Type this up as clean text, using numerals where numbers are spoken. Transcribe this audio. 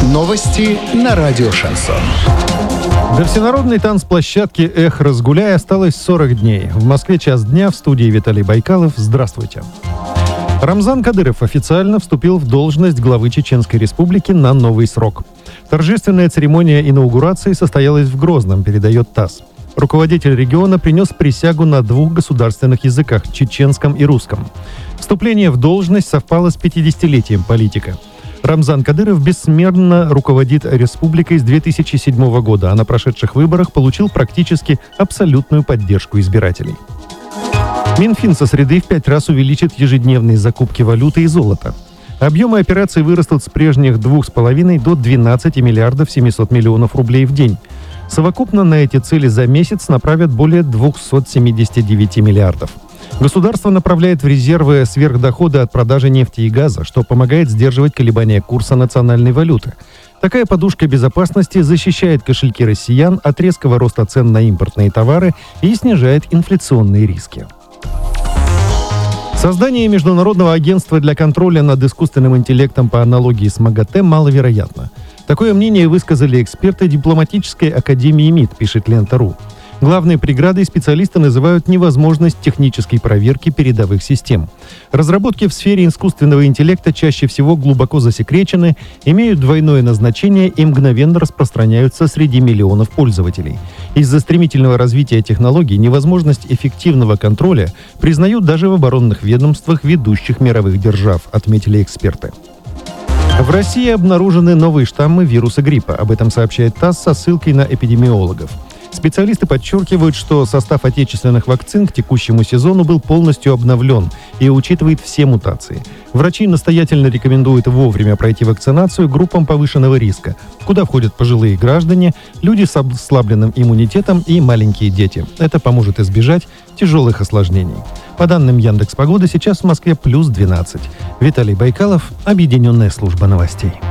Новости на радио «Шансон». До всенародной танцплощадки «Эх, разгуляй» осталось 40 дней. В Москве час дня, в студии Виталий Байкалов. Здравствуйте. Рамзан Кадыров официально вступил в должность главы Чеченской Республики на новый срок. Торжественная церемония инаугурации состоялась в Грозном, передает ТАСС. Руководитель региона принес присягу на 2 государственных языках – чеченском и русском. Вступление в должность совпало с 50-летием политика. Рамзан Кадыров бессменно руководит республикой с 2007 года, а на прошедших выборах получил практически абсолютную поддержку избирателей. Минфин со среды в 5 раз увеличит ежедневные закупки валюты и золота. Объемы операций вырастут с прежних 2,5 до 12 миллиардов 700 миллионов рублей в день. Совокупно на эти цели за месяц направят более 279 миллиардов. Государство направляет в резервы сверхдоходы от продажи нефти и газа, что помогает сдерживать колебания курса национальной валюты. Такая подушка безопасности защищает кошельки россиян от резкого роста цен на импортные товары и снижает инфляционные риски. Создание Международного агентства для контроля над искусственным интеллектом по аналогии с МАГАТЭ маловероятно. Такое мнение высказали эксперты дипломатической академии МИД, пишет Лента.ру. Главной преградой специалисты называют невозможность технической проверки передовых систем. Разработки в сфере искусственного интеллекта чаще всего глубоко засекречены, имеют двойное назначение и мгновенно распространяются среди миллионов пользователей. Из-за стремительного развития технологий невозможность эффективного контроля признают даже в оборонных ведомствах ведущих мировых держав, отметили эксперты. В России обнаружены новые штаммы вируса гриппа. Об этом сообщает ТАСС со ссылкой на эпидемиологов. Специалисты подчеркивают, что состав отечественных вакцин к текущему сезону был полностью обновлен и учитывает все мутации. Врачи настоятельно рекомендуют вовремя пройти вакцинацию группам повышенного риска, куда входят пожилые граждане, люди с ослабленным иммунитетом и маленькие дети. Это поможет избежать тяжелых осложнений. По данным Яндекс.Погоды, сейчас в Москве плюс 12. Виталий Байкалов, Объединенная служба новостей.